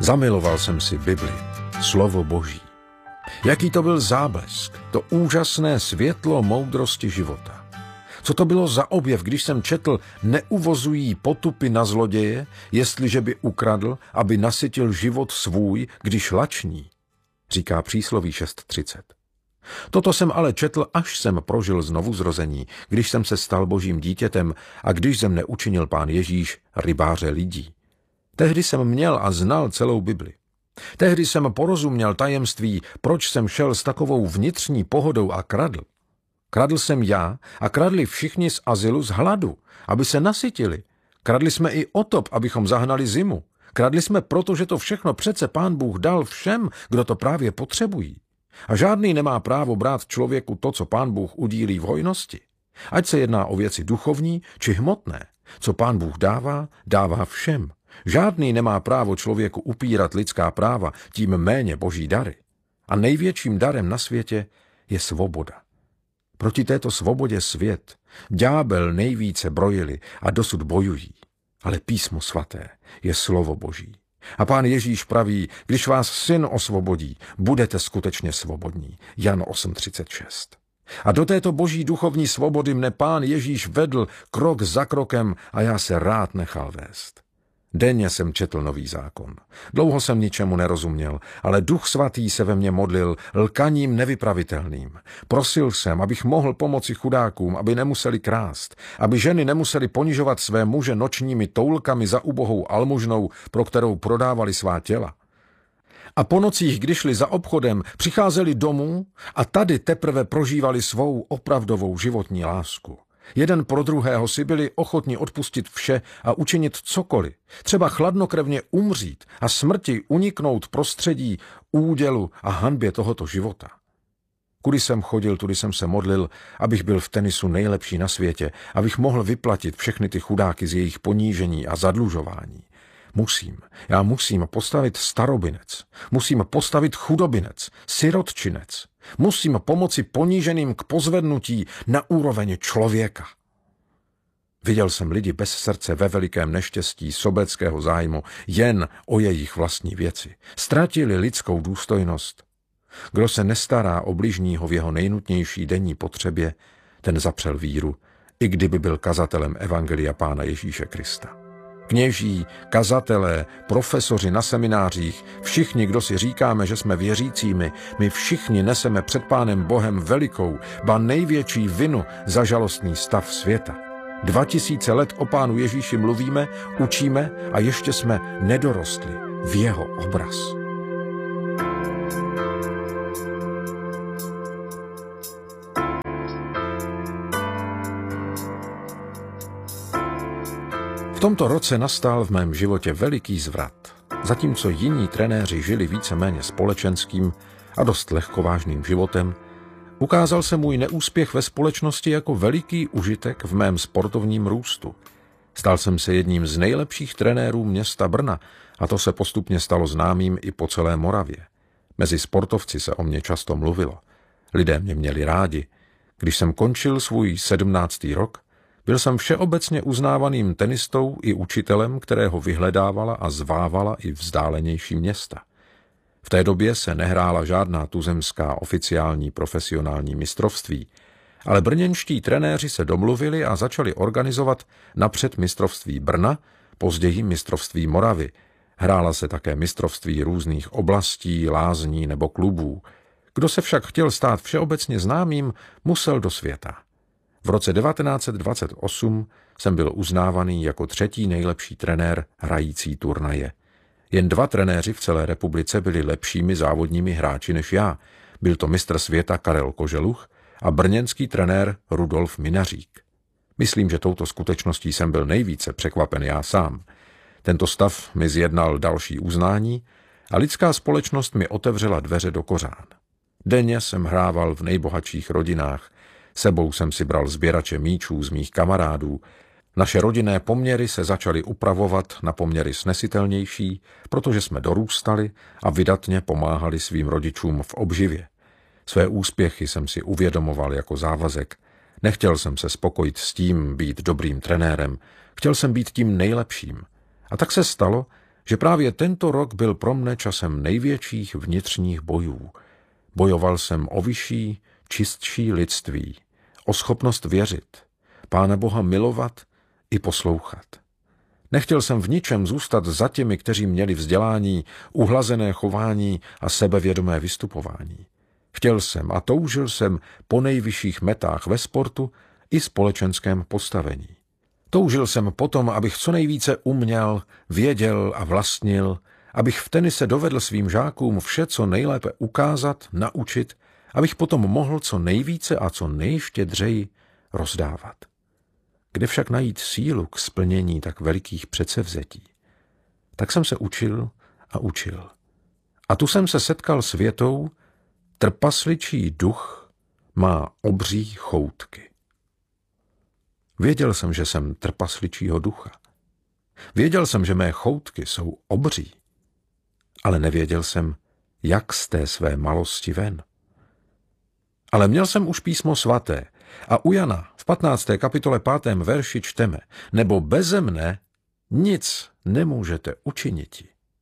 Zamiloval jsem si Bibli, slovo Boží. Jaký to byl záblesk, to úžasné světlo moudrosti života. Co to bylo za objev, když jsem četl, neuvozují potupy na zloděje, jestliže by ukradl, aby nasytil život svůj, když lační, říká přísloví 6.30. Toto jsem ale četl, až jsem prožil znovuzrození, když jsem se stal Božím dítětem a když ze mne učinil Pán Ježíš rybáře lidí. Tehdy jsem měl a znal celou Bibli. Tehdy jsem porozuměl tajemství, proč jsem šel s takovou vnitřní pohodou a kradl. Kradl jsem já a kradli všichni z azylu z hladu, aby se nasytili. Kradli jsme i otop, abychom zahnali zimu. Kradli jsme proto, že to všechno přece Pán Bůh dal všem, kdo to právě potřebují. A žádný nemá právo brát člověku to, co Pán Bůh udílí v hojnosti. Ať se jedná o věci duchovní či hmotné. Co Pán Bůh dává, dává všem. Žádný nemá právo člověku upírat lidská práva, tím méně Boží dary. A největším darem na světě je svoboda. Proti této svobodě svět, ďábel nejvíce brojili a dosud bojují. Ale písmo svaté je slovo Boží. A Pán Ježíš praví, když vás Syn osvobodí, budete skutečně svobodní. Jan 8.36. A do této boží duchovní svobody mne Pán Ježíš vedl krok za krokem a já se rád nechal vést. Denně jsem četl Nový zákon. Dlouho jsem ničemu nerozuměl, ale Duch Svatý se ve mně modlil lkaním nevypravitelným. Prosil jsem, abych mohl pomoci chudákům, aby nemuseli krást, aby ženy nemuseli ponižovat své muže nočními toulkami za ubohou almužnou, pro kterou prodávali svá těla. A po nocích, když šli za obchodem, přicházeli domů a tady teprve prožívali svou opravdovou životní lásku. Jeden pro druhého si byli ochotni odpustit vše a učinit cokoliv, třeba chladnokrevně umřít a smrti uniknout prostředí, údělu a hanbě tohoto života. Kudy jsem chodil, tudy jsem se modlil, abych byl v tenisu nejlepší na světě, abych mohl vyplatit všechny ty chudáky z jejich ponížení a zadlužování. Já musím postavit starobinec, musím postavit chudobinec, sirotčinec, musím pomoci poníženým k pozvednutí na úroveň člověka. Viděl jsem lidi bez srdce ve velikém neštěstí sobeckého zájmu jen o jejich vlastní věci. Ztratili lidskou důstojnost. Kdo se nestará o bližního v jeho nejnutnější denní potřebě, ten zapřel víru, i kdyby byl kazatelem evangelia Pána Ježíše Krista. Kněží, kazatelé, profesoři na seminářích, všichni, kdo si říkáme, že jsme věřícími, my všichni neseme před Pánem Bohem velikou, ba největší vinu za žalostný stav světa. 2000 let o Pánu Ježíši mluvíme, učíme a ještě jsme nedorostli v jeho obraz. V tomto roce nastal v mém životě veliký zvrat. Zatímco jiní trenéři žili víceméně společenským a dost lehkovážným životem, ukázal se můj neúspěch ve společnosti jako veliký užitek v mém sportovním růstu. Stal jsem se jedním z nejlepších trenérů města Brna a to se postupně stalo známým i po celé Moravě. Mezi sportovci se o mě často mluvilo. Lidé mě měli rádi. Když jsem končil svůj 17. rok, byl jsem všeobecně uznávaným tenistou i učitelem, kterého vyhledávala a zvávala i vzdálenější města. V té době se nehrála žádná tuzemská oficiální profesionální mistrovství, ale brněnští trenéři se domluvili a začali organizovat napřed mistrovství Brna, později mistrovství Moravy. Hrála se také mistrovství různých oblastí, lázní nebo klubů. Kdo se však chtěl stát všeobecně známým, musel do světa. V roce 1928 jsem byl uznávaný jako 3. nejlepší trenér hrající turnaje. Jen 2 trenéři v celé republice byli lepšími závodními hráči než já. Byl to mistr světa Karel Koželuch a brněnský trenér Rudolf Minařík. Myslím, že touto skutečností jsem byl nejvíce překvapen já sám. Tento stav mi zjednal další uznání a lidská společnost mi otevřela dveře do kořán. Denně jsem hrával v nejbohatších rodinách, sebou jsem si bral sběrače míčů z mých kamarádů. Naše rodinné poměry se začaly upravovat na poměry snesitelnější, protože jsme dorůstali a vydatně pomáhali svým rodičům v obživě. Své úspěchy jsem si uvědomoval jako závazek. Nechtěl jsem se spokojit s tím být dobrým trenérem, chtěl jsem být tím nejlepším. A tak se stalo, že právě tento rok byl pro mne časem největších vnitřních bojů. Bojoval jsem o vyšší, čistší lidství, o schopnost věřit, Pána Boha milovat i poslouchat. Nechtěl jsem v ničem zůstat za těmi, kteří měli vzdělání, uhlazené chování a sebevědomé vystupování. Chtěl jsem a toužil jsem po nejvyšších metách ve sportu i společenském postavení. Toužil jsem potom, abych co nejvíce uměl, věděl a vlastnil, abych v tenise dovedl svým žákům vše, co nejlépe ukázat, naučit, abych potom mohl co nejvíce a co nejštědřeji rozdávat. Kde však najít sílu k splnění tak velikých předsevzetí? Tak jsem se učil a učil. A tu jsem se setkal s větou: trpasličí duch má obří choutky. Věděl jsem, že jsem trpasličího ducha. Věděl jsem, že mé choutky jsou obří, ale nevěděl jsem, jak z té své malosti ven. Ale měl jsem už písmo svaté a u Jana v 15. kapitole 5. verši čteme: nebo beze mne nic nemůžete učiniti.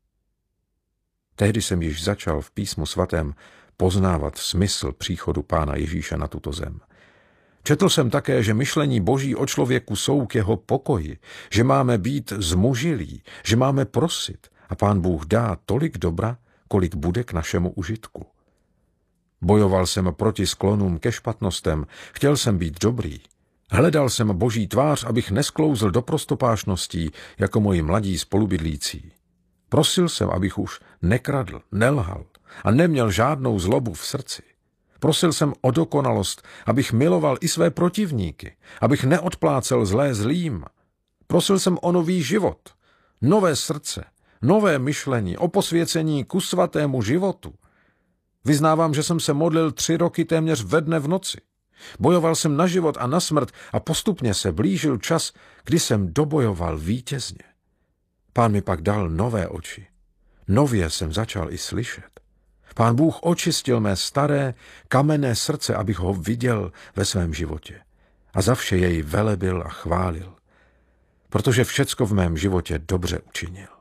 Tehdy jsem již začal v písmu svatém poznávat smysl příchodu Pána Ježíše na tuto zem. Četl jsem také, že myšlení Boží o člověku jsou k jeho pokoji, že máme být zmužilí, že máme prosit a Pán Bůh dá tolik dobra, kolik bude k našemu užitku. Bojoval jsem proti sklonům ke špatnostem, chtěl jsem být dobrý. Hledal jsem Boží tvář, abych nesklouzl do prostopášností jako moji mladí spolubydlící. Prosil jsem, abych už nekradl, nelhal a neměl žádnou zlobu v srdci. Prosil jsem o dokonalost, abych miloval i své protivníky, abych neodplácel zlé zlým. Prosil jsem o nový život, nové srdce, nové myšlení, o posvěcení ku svatému životu. Vyznávám, že jsem se modlil 3 roky téměř ve dne v noci. Bojoval jsem na život a na smrt a postupně se blížil čas, kdy jsem dobojoval vítězně. Pán mi pak dal nové oči. Nově jsem začal i slyšet. Pán Bůh očistil mé staré, kamenné srdce, abych ho viděl ve svém životě. A za vše jej velebil a chválil, protože všecko v mém životě dobře učinil.